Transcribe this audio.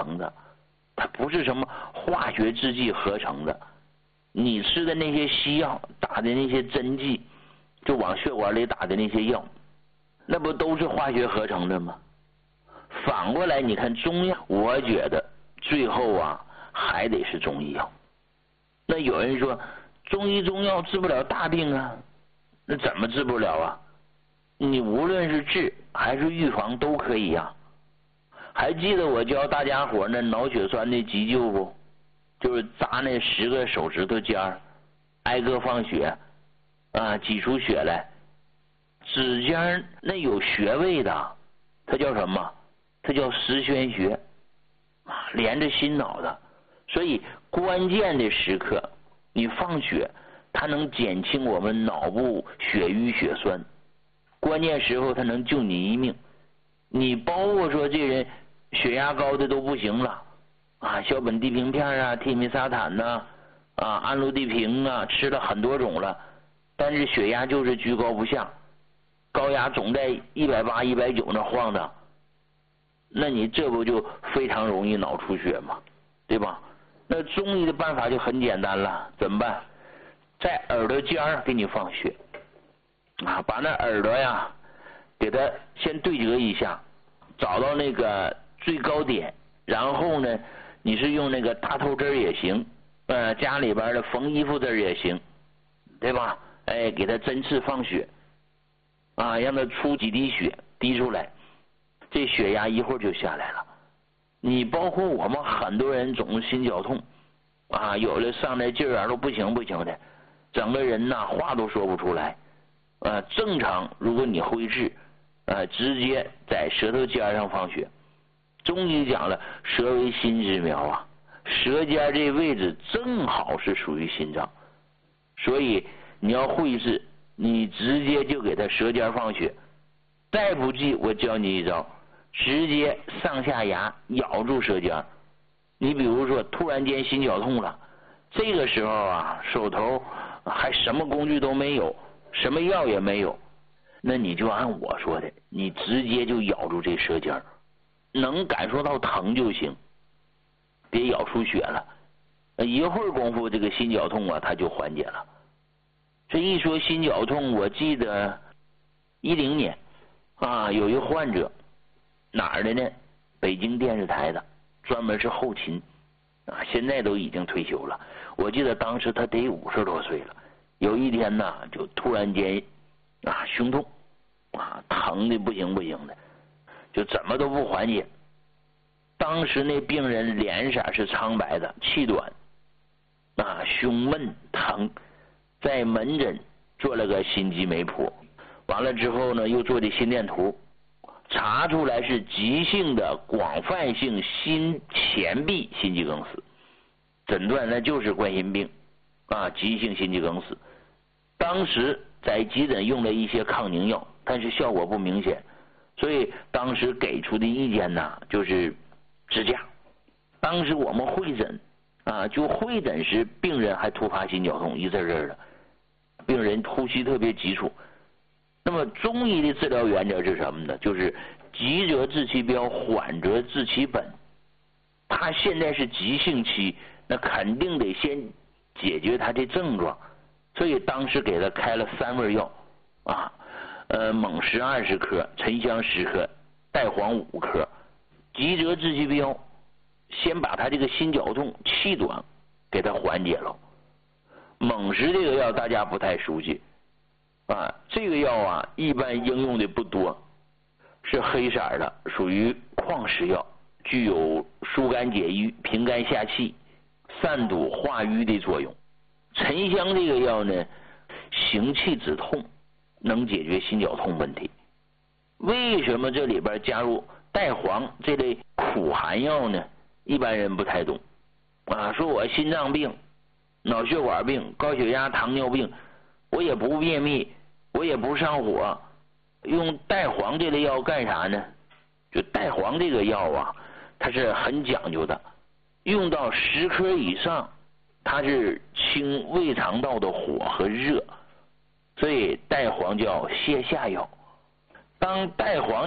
成的，它不是什么化学制剂合成的。你吃的那些西药，打的那些针剂，就往血管里打的那些药，那不都是化学合成的吗？反过来你看中药，我觉得最后啊还得是中医药。那有人说中医中药治不了大病啊，那怎么治不了啊？你无论是治还是预防都可以呀。还记得我教大家伙那脑血栓的急救不？就是扎那10个手指头尖儿，挨个放血啊，挤出血来。指尖那有穴位的，它叫什么？它叫十宣穴，连着心脑的。所以关键的时刻你放血，它能减轻我们脑部血瘀血栓，关键时候它能救你一命。你包括说这人血压高的都不行了啊，硝苯地平片啊，替米沙坦呐，氨氯地平啊，吃了很多种了，但是血压就是居高不下，高压总在180、190那晃的，那你这不就非常容易脑出血吗？对吧？那中医的办法就很简单了，怎么办？在耳朵尖儿给你放血啊，把那耳朵呀给它先对折一下，找到那个最高点，然后呢你是用那个大透针也行，家里边的缝衣服针也行，对吧？给它针刺放血啊，让它出几滴血滴出来，这血压一会儿就下来了。你包括我们很多人总是心绞痛啊，有的上那劲儿都不行的，整个人呐话都说不出来。正常如果你会治，直接在舌头尖上放血。中医讲了，舌为心之苗啊，舌尖这位置正好是属于心脏，所以你要会治，你直接就给他舌尖放血。再不济我教你一招，直接上下牙咬住舌尖。你比如说突然间心绞痛了，这个时候啊手头还什么工具都没有，什么药也没有，那你就按我说的，你直接就咬住这舌尖，能感受到疼就行，别咬出血了。一会儿功夫这个心绞痛啊它就缓解了。这一说心绞痛，我记得10年有一患者，哪儿的呢？北京电视台的，专门是后勤现在都已经退休了。我记得当时他得50多岁了。有一天呢就突然间胸痛疼的不行的，就怎么都不缓解。当时那病人脸色是苍白的，气短胸闷疼，在门诊做了个心肌酶谱，完了之后呢又做的心电图，查出来是急性的广泛性心前壁心肌梗死，诊断那就是冠心病急性心肌梗死。当时在急诊用了一些抗凝药，但是效果不明显，所以当时给出的意见呢就是支架。当时我们会诊就会诊时病人还突发心绞痛，一阵阵的，病人呼吸特别急促。那么中医的治疗原则是什么呢？就是急则治其标，缓则治其本。他现在是急性期，那肯定得先解决他的症状，所以当时给他开了3味药锰石20克，沉香10克，代黄5克。急则治其标，先把他这个心绞痛气短给他缓解了。锰石这个药大家不太熟悉这个药一般应用的不多，是黑色的，属于矿石药，具有疏肝解郁、平肝下气、散堵化瘀的作用。沉香这个药呢，行气止痛，能解决心绞痛问题。为什么这里边加入代黄这类苦寒药呢？一般人不太懂说我心脏病、脑血管病、高血压、糖尿病，我也不便秘，我也不上火，用代黄这类药干啥呢？就代黄这个药它是很讲究的，用到10克以上，它是清胃肠道的火和热，所以代黄叫泻下药。当代黄